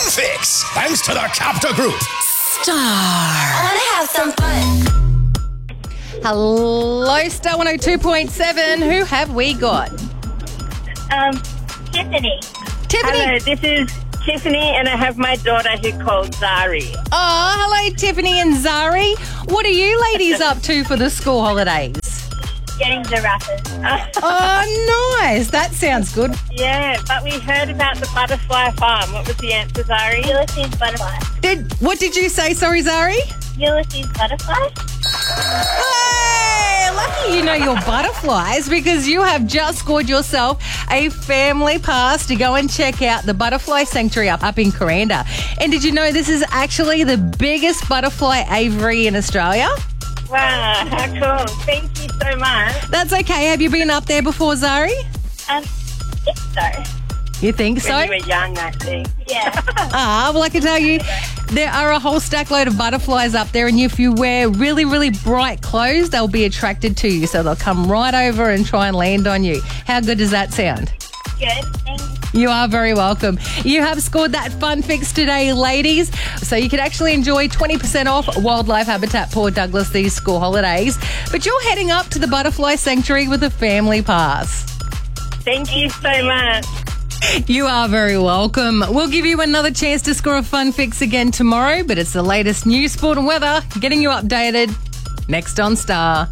Fix, thanks to the Capta Group. Star. I want to have some fun. Hello, Star 102.7. Who have we got? Tiffany. Tiffany. Hello, this is Tiffany, and I have my daughter who called Zari. Oh, hello, Tiffany and Zari. What are you ladies up to for the school holidays? Getting the wrappers. Oh, nice. That sounds good. Yeah, but we heard about the butterfly farm. What was the answer, Zari? Ulysses butterfly. What did you say? Sorry, Zari? Ulysses butterfly? Hey, lucky you know your butterflies because you have just scored yourself a family pass to go and check out the Butterfly Sanctuary up in Kuranda. And did you know this is actually the biggest butterfly aviary in Australia? Wow, how cool. Thank you so much. That's okay. Have you been up there before, Zari? I think so. You think so? When you were young, I think. Yeah. Well, I can tell you, there are a whole stack load of butterflies up there, and if you wear really, really bright clothes, they'll be attracted to you, so they'll come right over and try and land on you. How good does that sound? Good. Thanks. You are very welcome. You have scored that fun fix today, ladies. So you can actually enjoy 20% off Wildlife Habitat Port Douglas these school holidays. But you're heading up to the Butterfly Sanctuary with a family pass. Thank you so much. You are very welcome. We'll give you another chance to score a fun fix again tomorrow, but it's the latest news, sport and weather, getting you updated next on Star.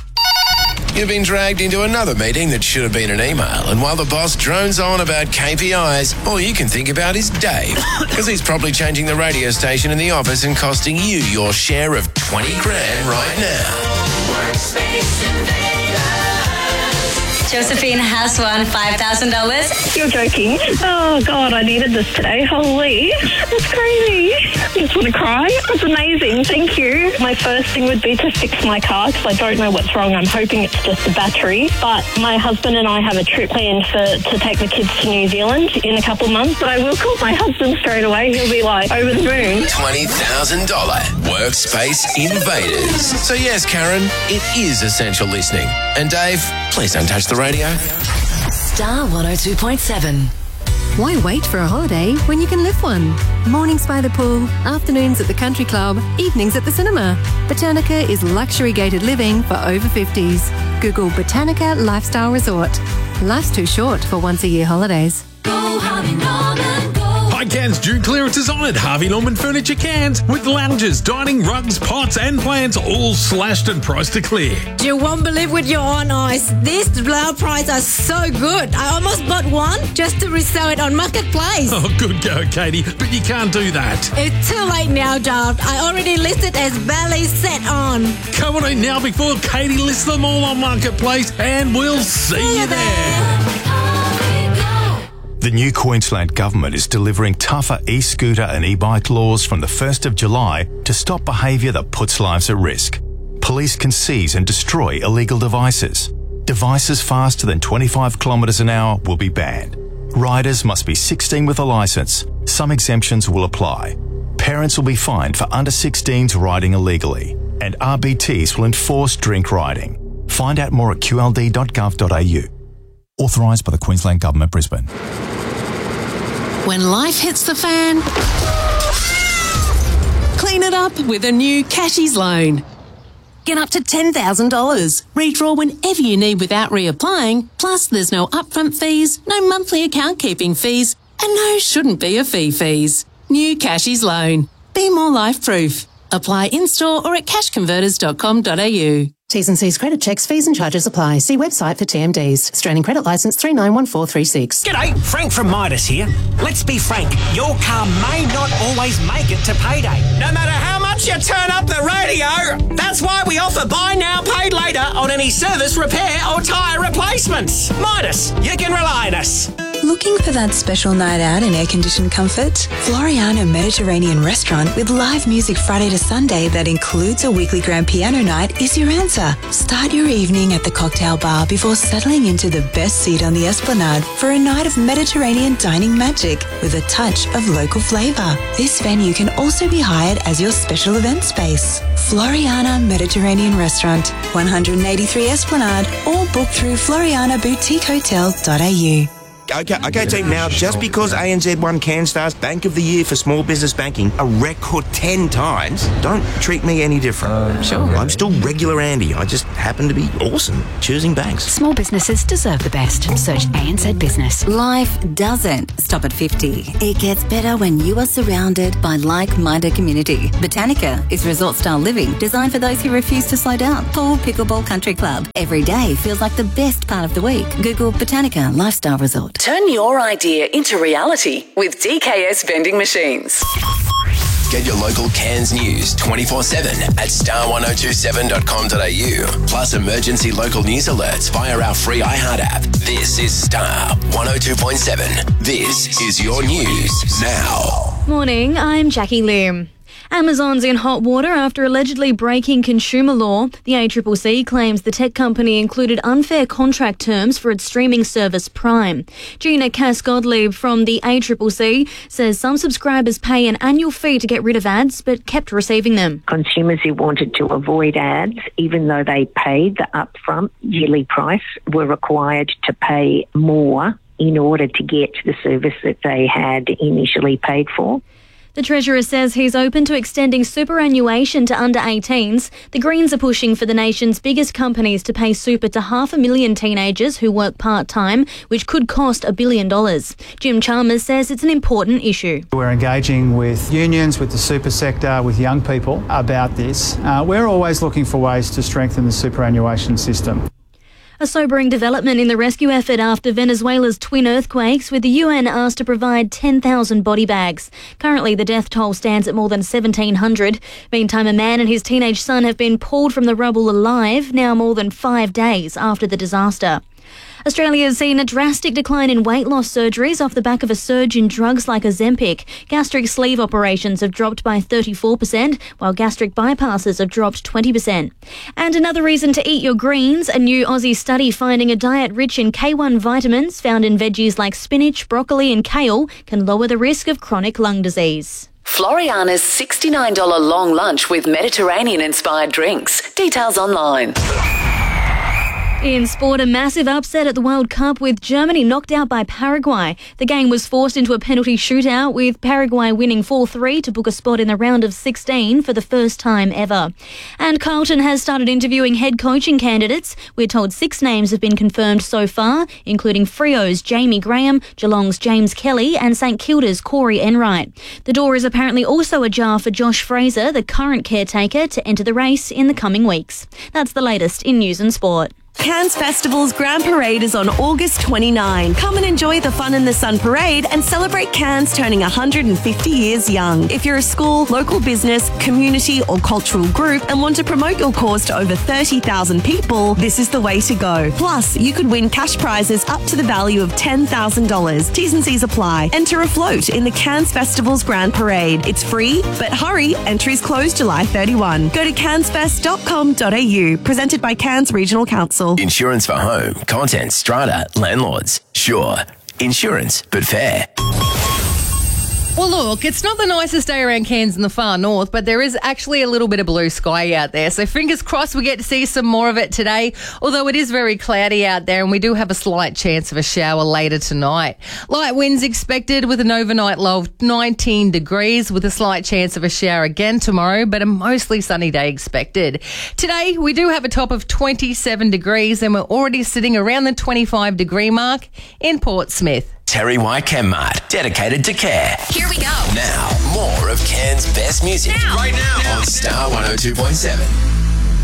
You've been dragged into another meeting that should have been an email, and while the boss drones on about KPIs, all you can think about is Dave, because he's probably changing the radio station in the office and costing you your share of 20 grand right now. Workspace Invaders. Josephine has won $5,000. You're joking. Oh, God, I needed this today. Holy, that's crazy. I just want to cry. That's amazing. Thank you. My first thing would be to fix my car because I don't know what's wrong. I'm hoping it's just the battery. But my husband and I have a trip planned to take the kids to New Zealand in a couple months. But I will call my husband straight away. He'll be like over the moon. $20,000 Workspace Invaders. So yes, Karen, it is essential listening. And Dave, please don't touch the radio. Star 102.7. Why wait for a holiday when you can live one? Mornings by the pool, afternoons at the country club, evenings at the cinema. Botanica is luxury gated living for over 50s. Google Botanica Lifestyle Resort. Life's too short for once-a-year holidays. Go Harvey Norman, go. High Cans June clearance is on at Harvey Norman Furniture Cans with lounges, dining, rugs, pots and plants all slashed and priced to clear. You won't believe what you're on, Ice. These low prices are so good. I almost bought one just to resell it on Marketplace. Oh, good go, Katie, but you can't do that. It's too late now, Dad. I already listed as belly set on. Come on in now before Katie lists them all on Marketplace and we'll see you there. The new Queensland Government is delivering tougher e-scooter and e-bike laws from the 1st of July to stop behaviour that puts lives at risk. Police can seize and destroy illegal devices. Devices faster than 25 kilometres an hour will be banned. Riders must be 16 with a licence. Some exemptions will apply. Parents will be fined for under 16s riding illegally. And RBTs will enforce drink riding. Find out more at qld.gov.au. Authorised by the Queensland Government, Brisbane. When life hits the fan, clean it up with a new Cashies loan. Get up to $10,000. Redraw whenever you need without reapplying. Plus, there's no upfront fees, no monthly account keeping fees, and no shouldn't be a fees. New Cashies loan. Be more life-proof. Apply in-store or at cashconverters.com.au. T's and C's credit checks, fees and charges apply. See website for TMDs. Australian Credit Licence 391436. G'day, Frank from Midas here. Let's be frank, your car may not always make it to payday. No matter how much you turn up the radio, that's why we offer buy now, pay later on any service, repair or tyre replacements. Midas, you can rely on us. Looking for that special night out in air-conditioned comfort? Floriana Mediterranean Restaurant with live music Friday to Sunday that includes a weekly grand piano night is your answer. Start your evening at the cocktail bar before settling into the best seat on the Esplanade for a night of Mediterranean dining magic with a touch of local flavour. This venue can also be hired as your special event space. Floriana Mediterranean Restaurant, 183 Esplanade, or book through florianaboutiquehotel.au. Okay, team. Now, just because ANZ won CanStar's Bank of the Year for Small Business Banking a record 10 times, don't treat me any different. Sure. I'm still regular Andy. I just happen to be awesome choosing banks. Small businesses deserve the best. Search ANZ Business. Life doesn't stop at 50. It gets better when you are surrounded by like-minded community. Botanica is resort-style living designed for those who refuse to slow down. Pool, pickleball, country club. Every day feels like the best part of the week. Google Botanica Lifestyle Resort. Turn your idea into reality with DKS vending machines. Get your local Cairns news 24/7 at star1027.com.au. Plus emergency local news alerts via our free iHeart app. This is Star 102.7. This is your news now. Morning, I'm Jackie Lim. Amazon's in hot water after allegedly breaking consumer law. The ACCC claims the tech company included unfair contract terms for its streaming service Prime. Gina Cass-Gottlieb from the ACCC says some subscribers pay an annual fee to get rid of ads but kept receiving them. Consumers who wanted to avoid ads, even though they paid the upfront yearly price, were required to pay more in order to get the service that they had initially paid for. The Treasurer says he's open to extending superannuation to under 18s. The Greens are pushing for the nation's biggest companies to pay super to 500,000 teenagers who work part-time, which could cost $1 billion. Jim Chalmers says it's an important issue. We're engaging with unions, with the super sector, with young people about this. We're always looking for ways to strengthen the superannuation system. A sobering development in the rescue effort after Venezuela's twin earthquakes, with the UN asked to provide 10,000 body bags. Currently, the death toll stands at more than 1,700. Meantime, a man and his teenage son have been pulled from the rubble alive, now more than 5 days after the disaster. Australia has seen a drastic decline in weight loss surgeries off the back of a surge in drugs like Ozempic. Gastric sleeve operations have dropped by 34%, while gastric bypasses have dropped 20%. And another reason to eat your greens, a new Aussie study finding a diet rich in K1 vitamins found in veggies like spinach, broccoli and kale can lower the risk of chronic lung disease. Floriana's $69 long lunch with Mediterranean-inspired drinks. Details online. In sport, a massive upset at the World Cup with Germany knocked out by Paraguay. The game was forced into a penalty shootout, with Paraguay winning 4-3 to book a spot in the round of 16 for the first time ever. And Carlton has started interviewing head coaching candidates. We're told 6 names have been confirmed so far, including Freo's Jamie Graham, Geelong's James Kelly and St Kilda's Corey Enright. The door is apparently also ajar for Josh Fraser, the current caretaker, to enter the race in the coming weeks. That's the latest in news and sport. Cairns Festival's Grand Parade is on August 29. Come and enjoy the Fun in the Sun Parade and celebrate Cairns turning 150 years young. If you're a school, local business, community or cultural group and want to promote your cause to over 30,000 people, this is the way to go. Plus, you could win cash prizes up to the value of $10,000. T's and C's apply. Enter a float in the Cairns Festival's Grand Parade. It's free, but hurry, entries close July 31. Go to cairnsfest.com.au. Presented by Cairns Regional Council. Insurance for home, contents, strata, landlords. Sure. Insurance, but fair. Well, look, it's not the nicest day around Cairns in the far north, but there is actually a little bit of blue sky out there. So fingers crossed we get to see some more of it today, although it is very cloudy out there and we do have a slight chance of a shower later tonight. Light winds expected with an overnight low of 19 degrees with a slight chance of a shower again tomorrow, but a mostly sunny day expected. Today, we do have a top of 27 degrees and we're already sitting around the 25 degree mark in Portsmouth. Terry White Chemmart, dedicated to care. Here we go. Now, more of Cairns' best music. Right now. On Star 102.7.